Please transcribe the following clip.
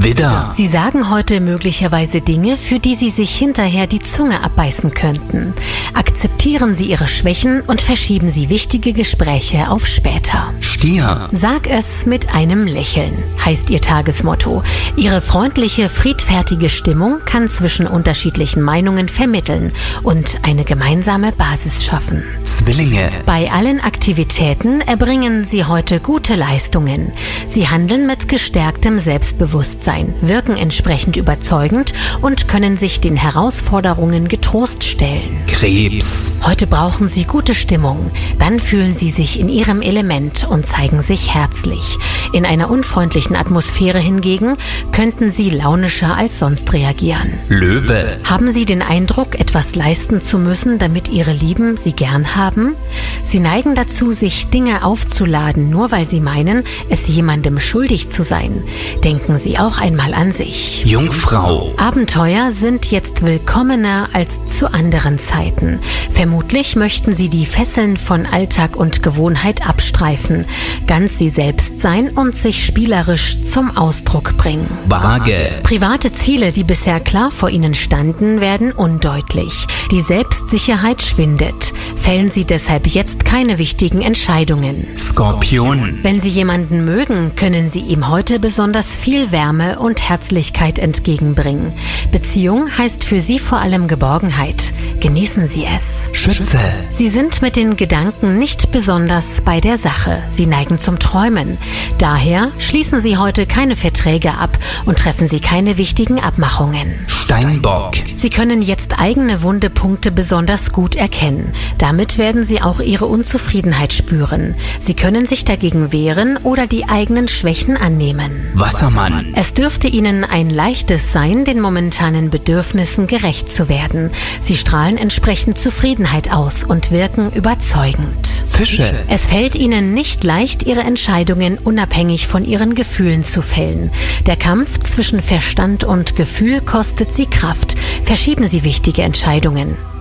Widder. Sie sagen heute möglicherweise Dinge, für die Sie sich hinterher die Zunge abbeißen könnten. Akzeptieren Sie Ihre Schwächen und verschieben Sie wichtige Gespräche auf später. Stier. Sag es mit einem Lächeln, heißt Ihr Tagesmotto. Ihre freundliche, friedfertige Stimmung kann zwischen unterschiedlichen Meinungen vermitteln und eine gemeinsame Basis schaffen. Zwillinge. Bei allen Aktivitäten erbringen Sie heute gute Leistungen. Sie handeln mit gestärktem Selbstbewusstsein, wirken entsprechend überzeugend und können sich den Herausforderungen getrost stellen. Krebs. Heute brauchen Sie gute Stimmung. Dann fühlen Sie sich in Ihrem Element und zeigen sich herzlich. In einer unfreundlichen Atmosphäre hingegen könnten Sie launischer als sonst reagieren. Löwe. Haben Sie den Eindruck, etwas leisten zu müssen, damit Ihre Lieben Sie gern haben? Sie neigen dazu, sich Dinge aufzuladen, nur weil Sie meinen, es jemandem schuldig zu sein. Denken Sie auch einmal an sich. Jungfrau. Abenteuer sind jetzt willkommener als zu anderen Zeiten. Vermutlich möchten Sie die Fesseln von Alltag und Gewohnheit abstreifen, ganz Sie selbst sein und sich spielerisch zum Ausdruck bringen. Waage. Private Ziele, die bisher klar vor Ihnen standen, werden undeutlich. Die Selbstsicherheit schwindet. Fällen Sie deshalb jetzt keine wichtigen Entscheidungen. Skorpion. Wenn Sie jemanden mögen, können Sie ihm heute besonders viel Wärme und Herzlichkeit entgegenbringen. Beziehung heißt für Sie vor allem Geborgenheit. Genießen Sie es. Schütze. Sie sind mit den Gedanken nicht besonders bei der Sache. Sie neigen zum Träumen. Daher schließen Sie heute keine Verträge ab und treffen Sie keine wichtigen Abmachungen. Steinbock. Sie können jetzt eigene Wundepunkte besonders gut erkennen. Damit werden Sie auch Ihre Unzufriedenheit spüren. Sie können sich dagegen wehren oder die eigenen Schwächen annehmen. Wassermann. Es dürfte Ihnen ein leichtes sein, den momentanen Bedürfnissen gerecht zu werden. Sie strahlen entsprechend Zufriedenheit aus und wirken überzeugend. Fische. Es fällt Ihnen nicht leicht, Ihre Entscheidungen unabhängig von Ihren Gefühlen zu fällen. Der Kampf zwischen Verstand und Gefühl kostet Sie Kraft. Verschieben Sie wichtige Entscheidungen.